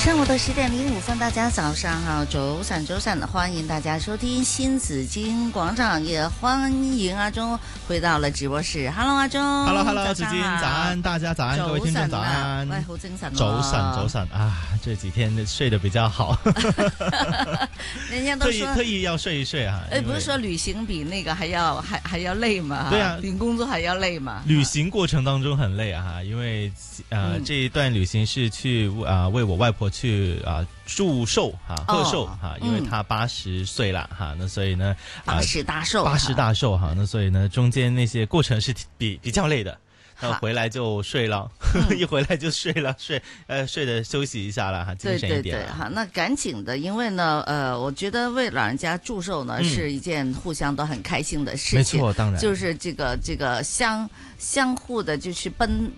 上午的10:05，大家早上好，早晨，欢迎大家收聽新紫荊廣場，也歡迎阿忠回到了直播室。Hello， 阿忠 ，Hello， 紫荊早安，大家早安，各位聽眾早安。 喂，好精神早晨啊，這幾天睡得比較好。 人家都說特意要睡一睡啊。 不是說旅行比那個還要累嘛？ 對啊， 比工作還要累嘛？ 旅行過程當中很累啊，因為這一段旅行是去為我外婆去祝壽賀壽因為她80歲了那所以呢 80大壽那所以呢中間那些過程是比較累的。那回來就睡了，一回來就睡了，睡的休息一下了精神一點。 對，那趕緊的，因為呢，我覺得為老人家祝壽呢，是一件互相都很開心的事情。 沒錯，當然，就是這個相互的，就是奔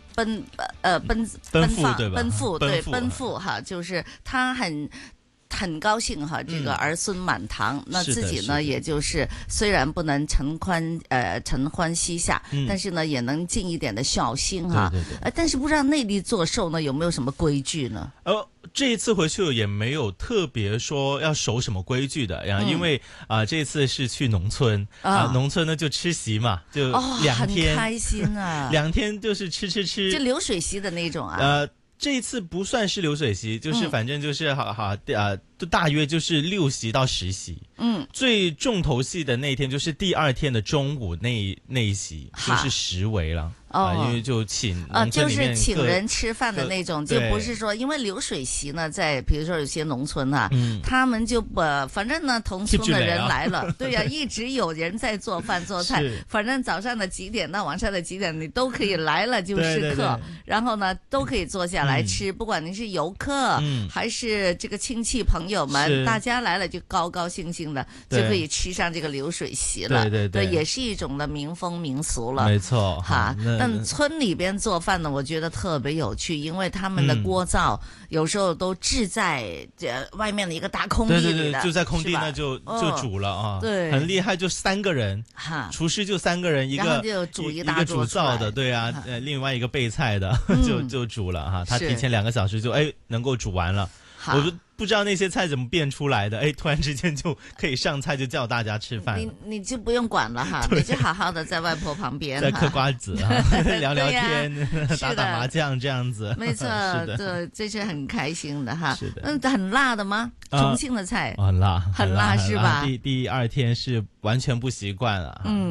赴哈，就是他很高興哈，這個兒孫滿堂，那自己呢，也就是雖然不能承歡膝下，但是呢，也能盡一點的孝心哈。對，但是不知道內地做壽呢，有沒有什麼規矩呢？ 這一次回去也沒有特別說要守什麼規矩的，因為這一次是去農村農村呢就吃席嘛，就2天， 很開心啊 ，2天就是吃， 就流水席的那種啊。 這一次不算是流水席，就是反正就是大約就是6席到10席。最重頭戲的那一天就是第2天的中午那一席，就是10圍了。因為就請就是請人吃飯的那種，就不是說因為流水席呢，在比如說有些農村啊，他們就反正呢同村的人來了，對呀，一直有人在做飯做菜，反正早上的幾點到晚上的幾點你都可以來了就是客，然後呢都可以坐下來吃，不管你是遊客還是這個親戚朋友們，大家來了就高高興興的就可以吃上這個流水席了，對，也是一種的民風民俗了， 沒錯哈。但村裏邊做飯呢，我覺得特別有趣，因為他們的鍋灶有時候都置在外面的一個大空地裏的， 對，就在空地呢就煮了啊，對，很厲害，就3個人，廚師就3個人，一個就煮一個煮灶的，對啊，另外一個備菜的就煮了哈，他提前2個小時就能夠煮完了，我就不知道那些菜怎麼變出來的，突然之間就可以上菜，就叫大家吃飯。 你就不用管了哈，你就好好的在外婆旁邊， 在嗑瓜子聊聊天，打打麻將這樣子。 沒錯，對，這是很開心的哈。是的，很辣的嗎？重慶的菜很辣， 很辣是吧？ 第2天是完全不習慣了。